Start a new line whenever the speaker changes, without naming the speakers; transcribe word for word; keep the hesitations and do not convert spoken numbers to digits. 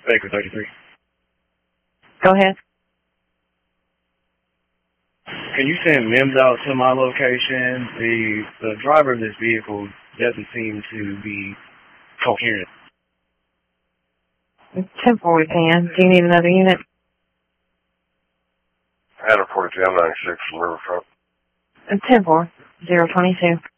Baker thirty-three.
Go ahead.
Can you send M I M S out to my location? The the driver of this vehicle doesn't seem to be coherent.
ten four we can. Do you need another unit?
Adam forty-two, I'm ninety-six from Riverfront.
ten four, zero twenty-two.